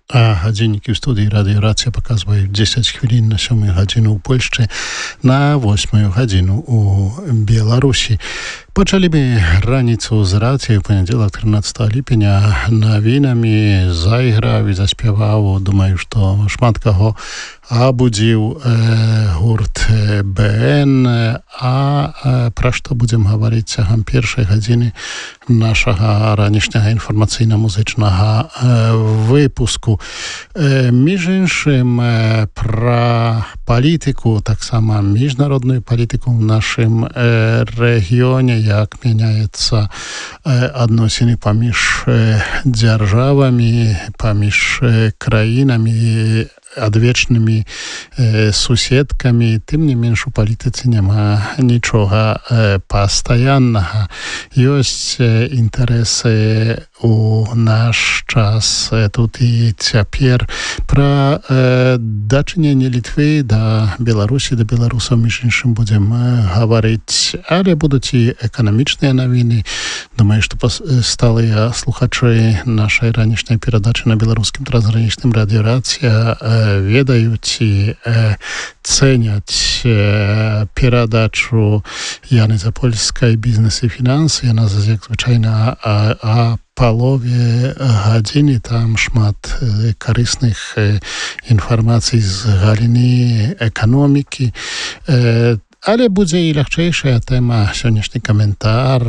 А гадзіннікі ў студыі радыёрацыя паказваюць 10 хвілін на 7 гадзіну ў Польшчы, на 8 гадзіну ў Беларусі. Пачалі бы раніцу з рацыі ў панядзелак 13 ліпеня навінамі зайграў і заспяваў. Думаю, што шмат каго абудзіў гурт БН. А пра што будзем гаварыць цягам першай гадзіны нашага ранішняга інфармацыйна-музычнага выпуску. Між іншым, пра палітыку, таксама міжнародную палітыку ў нашым рэгіёне, як мяняецца адносіны паміж дзяржавамі, паміж краінамі, адвечнымі суседкамі. Тым не менш, у палітыцы няма нічога пастаяннага. Ёсць інтарэсы у наш час тут і цяпер. Пра дачыненне Літвы да Беларусі, да беларусаў, між іншым, будзем гаварыць. Але будуць і эканамічныя навіны. Думаю, што сталыя слухачы нашай ранішняй перадачы на беларускім трансгранічным радыёрацыя ведаюць і цэняць перадачу Яны Запольскай «Бізнес і фінансы». Яна, як звычайна, палове гадзіны. Там шмат карысных інфармацый з галіны эканомікі. Але будзе і лягчэйшая тэма. Сённяшні каментар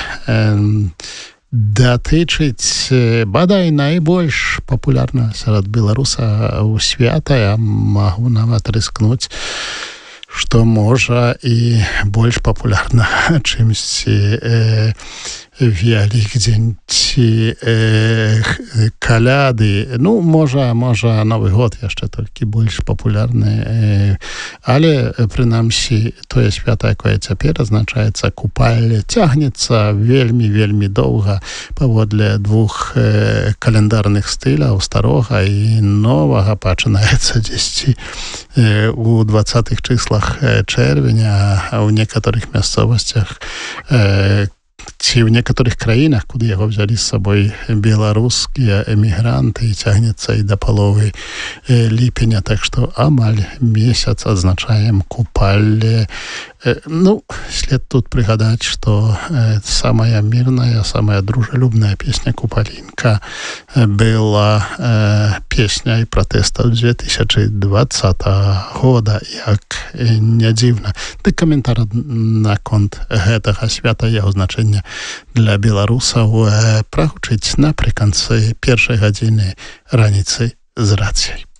датычыць бадай найбольш папулярна сярод беларусаў свята. Я магу нават рыскнуць, што можа і больш папулярна чымсьці Вялікдзень ці каляды. Ну, можа Новы год яшчэ толькі больш папулярны. Але, прынамсі, тое свята, якое цяпер азначаецца купалле, цягнецца вельмі доўга паводле двух календарных стыляў, старога і новага. Пачынаецца дзесьці у 20-х чыслах чэрвеня, а ў некаторых мясцовасцях ці ў некаторых краінах, куды яго взялі з сабой беларускія эмігранты, і цягнецца і да паловы ліпеня. Так што амаль месяц адзначаем купалле. Ну, след тут прыгадаць, што самая мірная, самая дружалюбная песня «Купалінка» была песняй пратэстаў 2020 года, як не дзіўна. Ды каментар наконт гэтага свята, яго значэння для беларусаў прагучыць напрыканцы першай гадзіны раніцы з рацыяй.